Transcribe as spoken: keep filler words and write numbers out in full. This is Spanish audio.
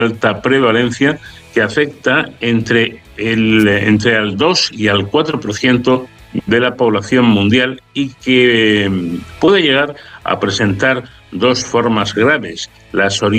alta prevalencia que afecta entre el entre al dos y al cuatro por ciento de la población mundial y que puede llegar a presentar dos formas graves: la psoriasis